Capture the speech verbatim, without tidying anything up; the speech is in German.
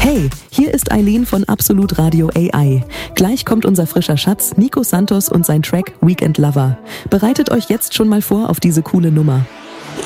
Hey, hier ist Eileen von Absolut Radio A I. Gleich kommt unser frischer Schatz Nico Santos und sein Track Weekend Lover. Bereitet euch jetzt schon mal vor auf diese coole Nummer.